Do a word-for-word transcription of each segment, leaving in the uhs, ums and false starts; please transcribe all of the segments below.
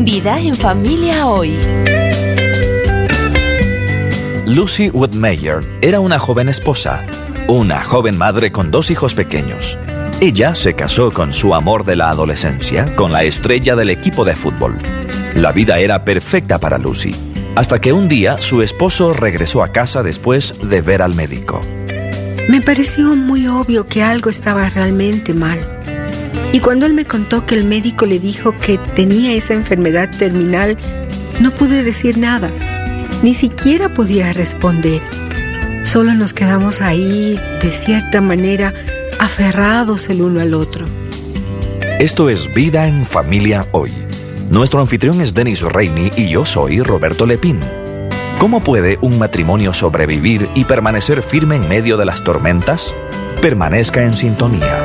Vida en familia hoy. Lucy Whitmire era una joven esposa, una joven madre con dos hijos pequeños. Ella se casó con su amor de la adolescencia, con la estrella del equipo de fútbol. La vida era perfecta para Lucy, hasta que un día su esposo regresó a casa después de ver al médico. Me pareció muy obvio que algo estaba realmente mal. Y cuando él me contó que el médico le dijo que tenía esa enfermedad terminal, no pude decir nada. Ni siquiera podía responder. Solo nos quedamos ahí, de cierta manera, aferrados el uno al otro. Esto es Vida en Familia Hoy. Nuestro anfitrión es Dennis Rainey y yo soy Roberto Lepín. ¿Cómo puede un matrimonio sobrevivir y permanecer firme en medio de las tormentas? Permanezca en sintonía.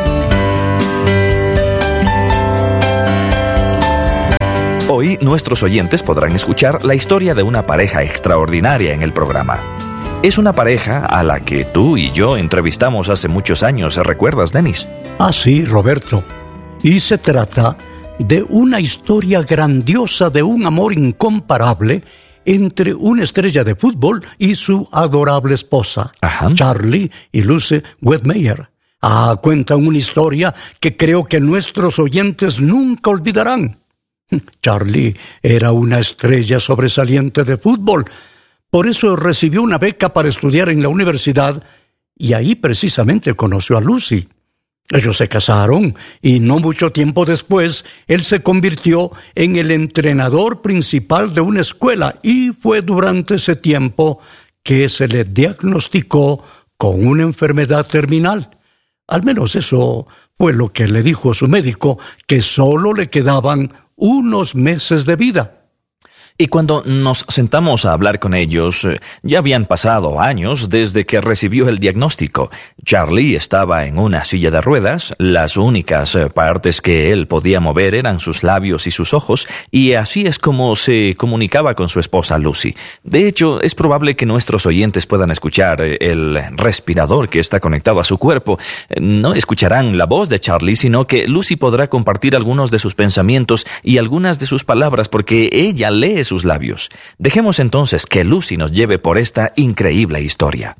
Hoy nuestros oyentes podrán escuchar la historia de una pareja extraordinaria en el programa. Es una pareja a la que tú y yo entrevistamos hace muchos años, ¿recuerdas, Dennis? Ah, sí, Roberto. Y se trata de una historia grandiosa de un amor incomparable entre una estrella de fútbol y su adorable esposa, Ajá. Charlie y Lucy Whitmire. Ah, cuentan una historia que creo que nuestros oyentes nunca olvidarán. Charlie era una estrella sobresaliente de fútbol. Por eso recibió una beca para estudiar en la universidad y ahí precisamente conoció a Lucy. Ellos se casaron y no mucho tiempo después él se convirtió en el entrenador principal de una escuela y fue durante ese tiempo que se le diagnosticó con una enfermedad terminal. Al menos eso fue lo que le dijo su médico, que solo le quedaban unos meses de vida. Y cuando nos sentamos a hablar con ellos, ya habían pasado años desde que recibió el diagnóstico. Charlie estaba en una silla de ruedas, las únicas partes que él podía mover eran sus labios y sus ojos, y así es como se comunicaba con su esposa Lucy. De hecho, es probable que nuestros oyentes puedan escuchar el respirador que está conectado a su cuerpo. No escucharán la voz de Charlie, sino que Lucy podrá compartir algunos de sus pensamientos y algunas de sus palabras porque ella lee sus labios. Dejemos entonces que Lucy nos lleve por esta increíble historia.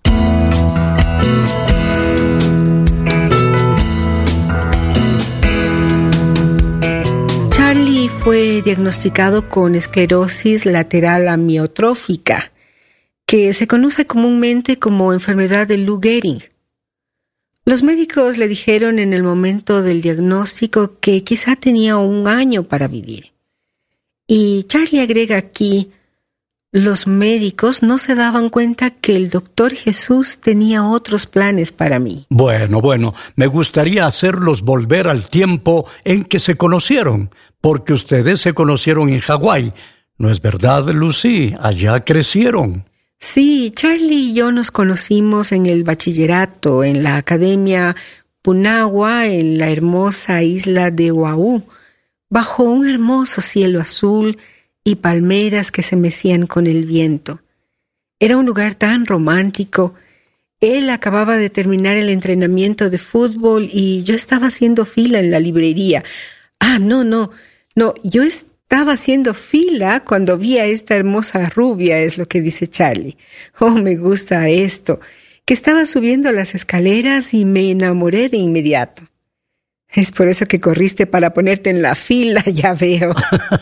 Charlie fue diagnosticado con esclerosis lateral amiotrófica, que se conoce comúnmente como enfermedad de Lou Gehrig. Los médicos le dijeron en el momento del diagnóstico que quizá tenía un año para vivir. Y Charlie agrega aquí, los médicos no se daban cuenta que el doctor Jesús tenía otros planes para mí. Bueno, bueno, me gustaría hacerlos volver al tiempo en que se conocieron, porque ustedes se conocieron en Hawái. ¿No es verdad, Lucy? Allá crecieron. Sí, Charlie y yo nos conocimos en el bachillerato, en la Academia Punahou, en la hermosa isla de Oahu, bajo un hermoso cielo azul y palmeras que se mecían con el viento. Era un lugar tan romántico. Él acababa de terminar el entrenamiento de fútbol y yo estaba haciendo fila en la librería. Ah, no, no, no, yo estaba haciendo fila cuando vi a esta hermosa rubia, es lo que dice Charlie. Oh, me gusta esto, que estaba subiendo las escaleras y me enamoré de inmediato. Es por eso que corriste para ponerte en la fila, ya veo.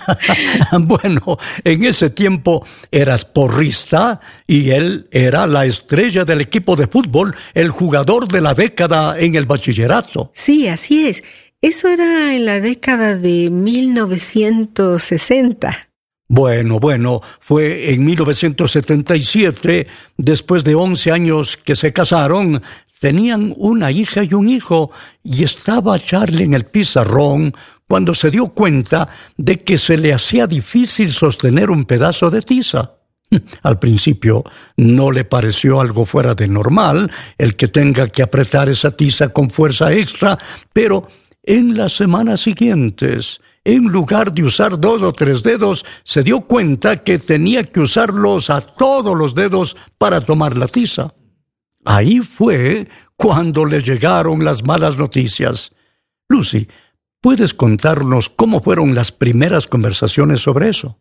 Bueno, en ese tiempo eras porrista y él era la estrella del equipo de fútbol, el jugador de la década en el bachillerato. Sí, así es. Eso era en la década de mil novecientos sesenta. Bueno, bueno, fue en mil novecientos setenta y siete, después de once años que se casaron. Tenían una hija y un hijo, y estaba Charlie en el pizarrón cuando se dio cuenta de que se le hacía difícil sostener un pedazo de tiza. Al principio no le pareció algo fuera de normal el que tenga que apretar esa tiza con fuerza extra, pero en las semanas siguientes, en lugar de usar dos o tres dedos, se dio cuenta que tenía que usarlos a todos los dedos para tomar la tiza. Ahí fue cuando le llegaron las malas noticias. Lucy, ¿Puedes contarnos cómo fueron las primeras conversaciones sobre eso?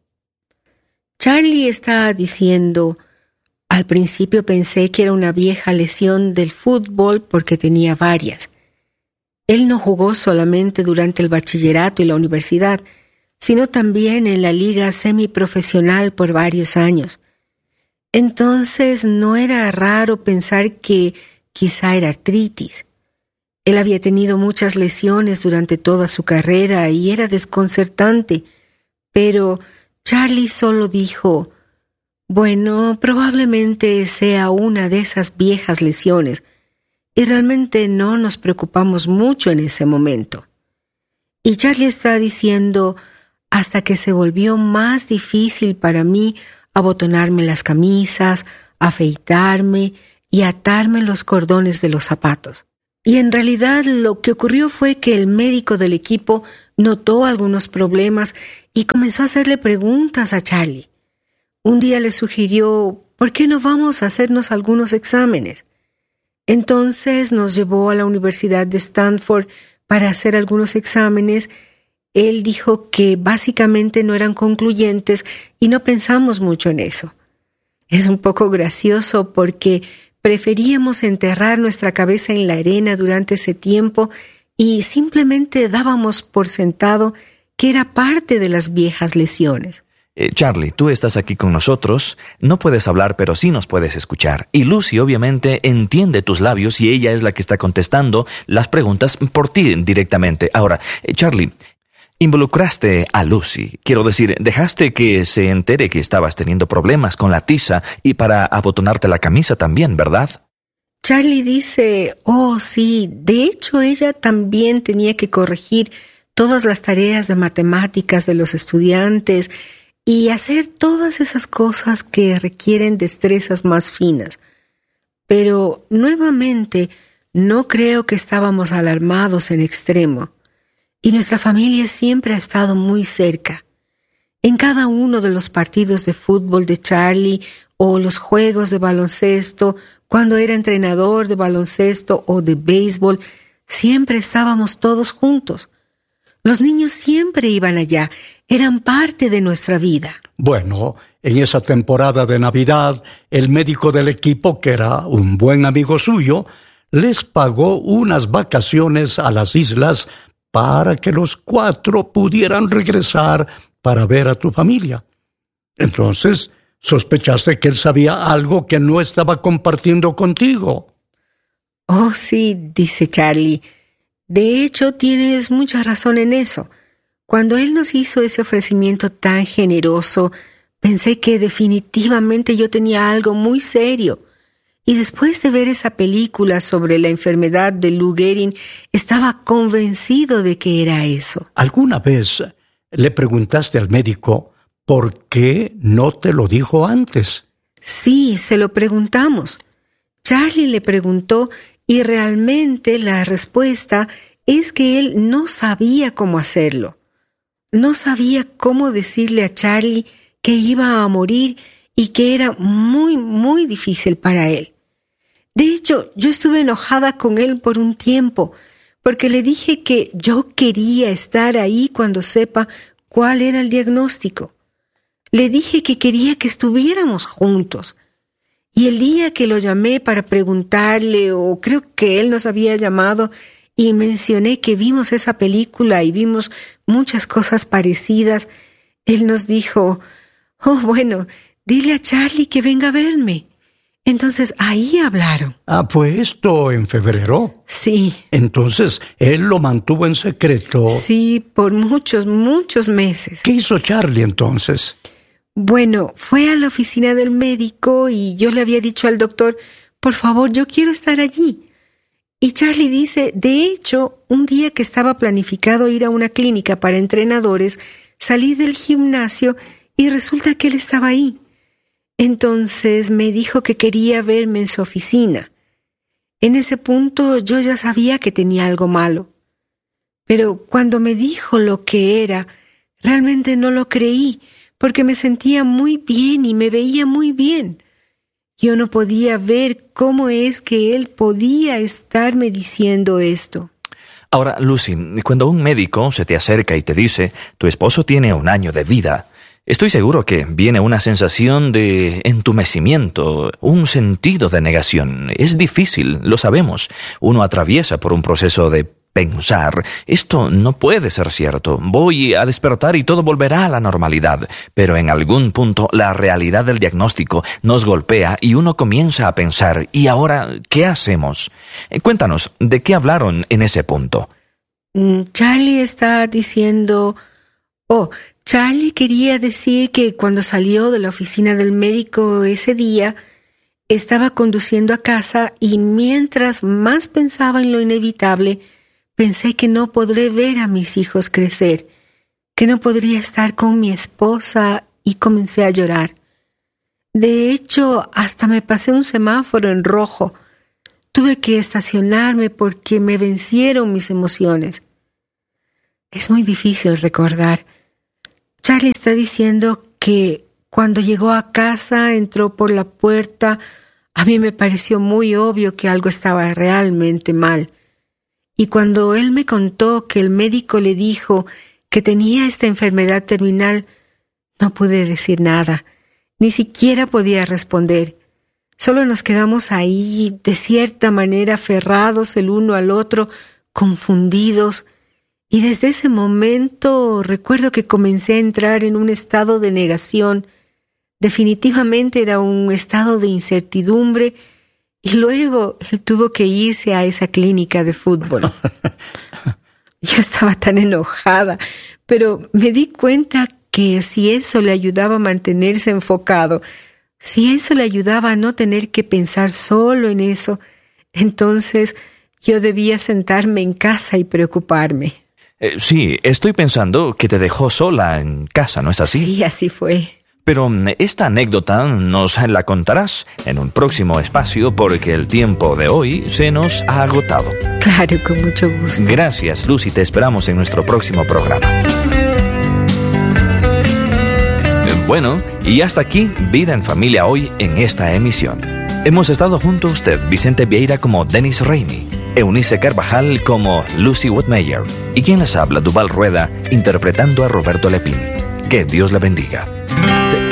Charlie está diciendo, al principio pensé que era una vieja lesión del fútbol porque tenía varias. Él no jugó solamente durante el bachillerato y la universidad, sino también en la liga semiprofesional por varios años. Entonces no era raro pensar que quizá era artritis. Él había tenido muchas lesiones durante toda su carrera y era desconcertante, pero Charlie solo dijo, bueno, probablemente sea una de esas viejas lesiones, y realmente no nos preocupamos mucho en ese momento. Y Charlie está diciendo, hasta que se volvió más difícil para mí abotonarme las camisas, afeitarme y atarme los cordones de los zapatos. Y en realidad lo que ocurrió fue que el médico del equipo notó algunos problemas y comenzó a hacerle preguntas a Charlie. Un día le sugirió, ¿por qué no vamos a hacernos algunos exámenes? Entonces nos llevó a la Universidad de Stanford para hacer algunos exámenes. Él dijo que básicamente no eran concluyentes y no pensamos mucho en eso. Es un poco gracioso porque preferíamos enterrar nuestra cabeza en la arena durante ese tiempo y simplemente dábamos por sentado que era parte de las viejas lesiones. Eh, Charlie, tú estás aquí con nosotros. No puedes hablar, pero sí nos puedes escuchar. Y Lucy obviamente entiende tus labios y ella es la que está contestando las preguntas por ti directamente. Ahora, eh, Charlie, involucraste a Lucy. Quiero decir, dejaste que se entere que estabas teniendo problemas con la tiza y para abotonarte la camisa también, ¿verdad? Charlie dice, oh sí, de hecho ella también tenía que corregir todas las tareas de matemáticas de los estudiantes y hacer todas esas cosas que requieren destrezas más finas. Pero nuevamente no creo que estábamos alarmados en extremo. Y nuestra familia siempre ha estado muy cerca. En cada uno de los partidos de fútbol de Charlie o los juegos de baloncesto, cuando era entrenador de baloncesto o de béisbol, siempre estábamos todos juntos. Los niños siempre iban allá, eran parte de nuestra vida. Bueno, en esa temporada de Navidad, el médico del equipo, que era un buen amigo suyo, les pagó unas vacaciones a las islas para que los cuatro pudieran regresar para ver a tu familia. Entonces, sospechaste que él sabía algo que no estaba compartiendo contigo. Oh, sí, dice Charlie. De hecho, tienes mucha razón en eso. Cuando él nos hizo ese ofrecimiento tan generoso, pensé que definitivamente yo tenía algo muy serio. Y después de ver esa película sobre la enfermedad de Lou Gehrig, estaba convencido de que era eso. ¿Alguna vez le preguntaste al médico por qué no te lo dijo antes? Sí, se lo preguntamos. Charlie le preguntó y realmente la respuesta es que él no sabía cómo hacerlo. No sabía cómo decirle a Charlie que iba a morir y que era muy, muy difícil para él. De hecho, yo estuve enojada con él por un tiempo, porque le dije que yo quería estar ahí cuando sepa cuál era el diagnóstico. Le dije que quería que estuviéramos juntos. Y el día que lo llamé para preguntarle, o creo que él nos había llamado, y mencioné que vimos esa película y vimos muchas cosas parecidas, él nos dijo, oh, bueno, dile a Charlie que venga a verme. Entonces ahí hablaron. Ah, ¿fue esto en febrero? Sí. Entonces él lo mantuvo en secreto. Sí, por muchos, muchos meses. ¿Qué hizo Charlie entonces? Bueno, fue a la oficina del médico y yo le había dicho al doctor, por favor, yo quiero estar allí. Y Charlie dice, de hecho, un día que estaba planificado ir a una clínica para entrenadores, salí del gimnasio y resulta que él estaba ahí. Entonces me dijo que quería verme en su oficina. En ese punto yo ya sabía que tenía algo malo. Pero cuando me dijo lo que era, realmente no lo creí, porque me sentía muy bien y me veía muy bien. Yo no podía ver cómo es que él podía estarme diciendo esto. Ahora, Lucy, cuando un médico se te acerca y te dice, tu esposo tiene un año de vida, estoy seguro que viene una sensación de entumecimiento, un sentido de negación. Es difícil, lo sabemos. Uno atraviesa por un proceso de pensar, esto no puede ser cierto, voy a despertar y todo volverá a la normalidad. Pero en algún punto la realidad del diagnóstico nos golpea y uno comienza a pensar, ¿y ahora qué hacemos? Eh, cuéntanos, ¿de qué hablaron en ese punto? Charlie está diciendo... Oh, Charlie quería decir que cuando salió de la oficina del médico ese día, estaba conduciendo a casa y mientras más pensaba en lo inevitable, pensé que no podré ver a mis hijos crecer, que no podría estar con mi esposa y comencé a llorar. De hecho, hasta me pasé un semáforo en rojo. Tuve que estacionarme porque me vencieron mis emociones. Es muy difícil recordar. Charlie está diciendo que cuando llegó a casa, entró por la puerta, a mí me pareció muy obvio que algo estaba realmente mal. Y cuando él me contó que el médico le dijo que tenía esta enfermedad terminal, no pude decir nada, ni siquiera podía responder. Solo nos quedamos ahí, de cierta manera aferrados el uno al otro, confundidos. Y desde ese momento recuerdo que comencé a entrar en un estado de negación. Definitivamente era un estado de incertidumbre y luego él tuvo que irse a esa clínica de fútbol. Yo estaba tan enojada, pero me di cuenta que si eso le ayudaba a mantenerse enfocado, si eso le ayudaba a no tener que pensar solo en eso, entonces yo debía sentarme en casa y preocuparme. Eh, sí, estoy pensando que te dejó sola en casa, ¿no es así? Sí, así fue. Pero esta anécdota nos la contarás en un próximo espacio porque el tiempo de hoy se nos ha agotado. Claro, con mucho gusto. Gracias, Lucy, te esperamos en nuestro próximo programa. Bueno, y hasta aquí Vida en Familia hoy en esta emisión. Hemos estado junto a usted, Vicente Vieira como Dennis Rainey, Eunice Carvajal como Lucy Whitmeyer y quien les habla, Duval Rueda, interpretando a Roberto Lepín. Que Dios le bendiga.